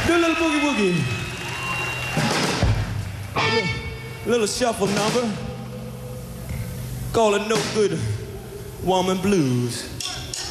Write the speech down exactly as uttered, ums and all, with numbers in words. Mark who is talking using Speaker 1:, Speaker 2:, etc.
Speaker 1: Do a little boogie woogie. A little shuffle number. Call it No Good Woman Blues.